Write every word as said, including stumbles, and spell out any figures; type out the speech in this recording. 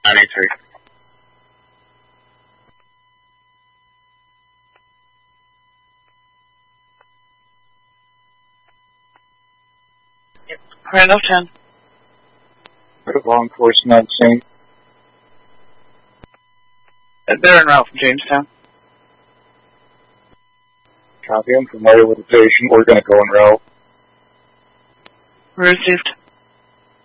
nine eight three. Yep. Randolph ten. Law enforcement on scene. They're en route from Jamestown. Copy, I'm familiar with the patient. We're going to go en route. Received.